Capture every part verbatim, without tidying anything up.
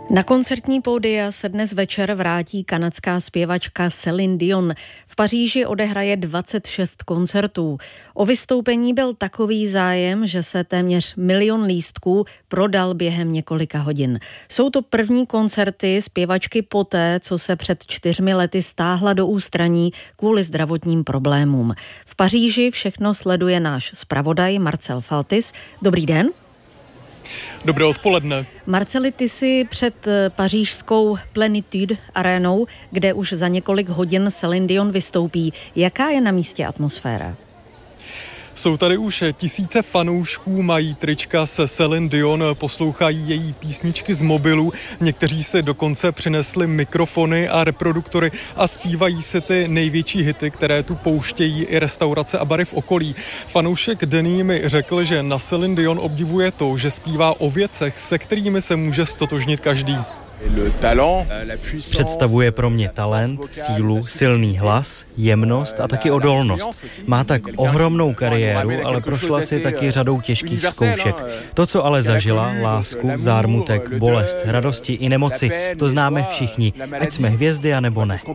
Na koncertní pódia se dnes večer vrátí kanadská zpěvačka Céline Dion. V Paříži odehraje dvacet šest koncertů. O vystoupení byl takový zájem, že se téměř milion lístků prodal během několika hodin. Jsou to první koncerty zpěvačky poté, co se před čtyřmi lety stáhla do ústraní kvůli zdravotním problémům. V Paříži všechno sleduje náš zpravodaj Marcel Faltis. Dobrý den. Dobré odpoledne. Marceli, ty jsi před pařížskou Plénitude arénou, kde už za několik hodin Céline Dion vystoupí. Jaká je na místě atmosféra? Jsou tady už tisíce fanoušků, mají trička se Céline Dion, poslouchají její písničky z mobilu, někteří si dokonce přinesli mikrofony a reproduktory a zpívají si ty největší hity, které tu pouštějí i restaurace a bary v okolí. Fanoušek Denis mi řekl, že na Céline Dion obdivuje to, že zpívá o věcech, se kterými se může stotožnit každý. Představuje pro mě talent, sílu, silný hlas, jemnost a taky odolnost. Má tak ohromnou kariéru, ale prošla si taky řadou těžkých zkoušek. To, co ale zažila, lásku, zármutek, bolest, radosti i nemoci, to známe všichni, ať jsme hvězdy a nebo ne.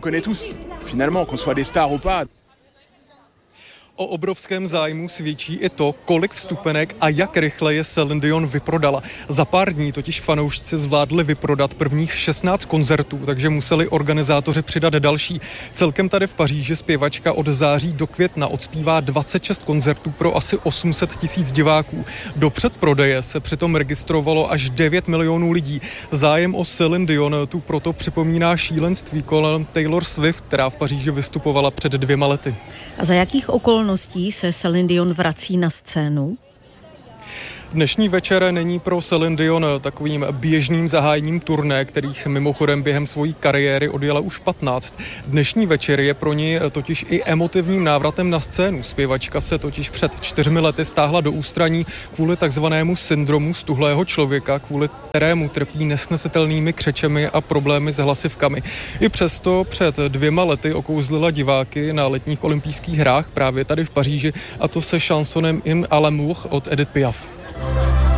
O obrovském zájmu svědčí i to, kolik vstupenek a jak rychle je Céline Dion vyprodala. Za pár dní totiž fanoušci zvládli vyprodat prvních šestnáct koncertů, takže museli organizátoři přidat další. Celkem tady v Paříži zpěvačka od září do května odspívá dvacet šest koncertů pro asi osm set tisíc diváků. Do předprodeje se přitom registrovalo až devět milionů lidí. Zájem o Céline Dion tu proto připomíná šílenství kolem Taylor Swift, která v Paříži vystupovala před dvěma lety. A za jakých okolností se Céline Dion vrací na scénu? Dnešní večer není pro Céline Dion takovým běžným zahájením turné, kterých mimochodem během svojí kariéry odjela už patnáct. Dnešní večer je pro ní totiž i emotivním návratem na scénu. Zpěvačka se totiž před čtyřmi lety stáhla do ústraní kvůli takzvanému syndromu stuhlého člověka, kvůli kterému trpí nesnesitelnými křečemi a problémy s hlasivkami. I přesto před dvěma lety okouzlila diváky na letních olympijských hrách právě tady v Paříži, a to se šansonem In à l'amour od Edith Piaf.